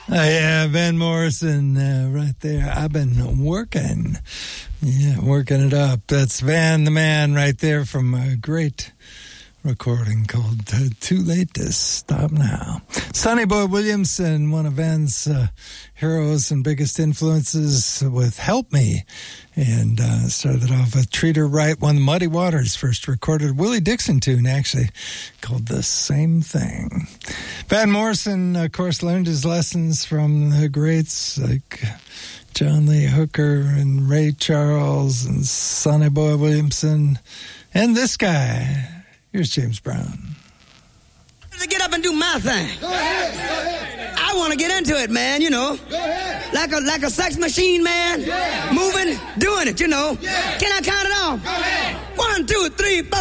Yeah, Van Morrison right there. I've been working. Yeah, working it up. That's Van the Man right there from a great recording called Too Late to Stop Now. Sonny Boy Williamson, one of Van's heroes and biggest influences with Help Me. And started off with Treat Her Right, one of the Muddy Waters first recorded Willie Dixon tune, actually, called The Same Thing. Van Morrison, of course, learned his lessons from the greats like John Lee Hooker and Ray Charles and Sonny Boy Williamson. And this guy, here's James Brown. To get up and do my thing. Go ahead. I want to get into it, man, you know. Go ahead. Like a sex machine, man. Yeah. Moving, doing it, you know. Yeah. Can I count it off? Go ahead. 1, 2, 3, 4.